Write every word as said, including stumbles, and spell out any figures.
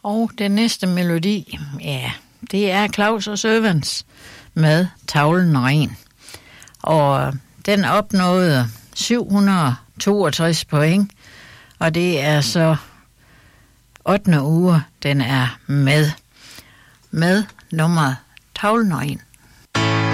Og den næste melodi, ja, det er Claus og Servants med Tavlen Ren. Og den opnåede syv hundrede og toogtres point, og det er så ottende uge, den er med, med nummer Tavlen Ren.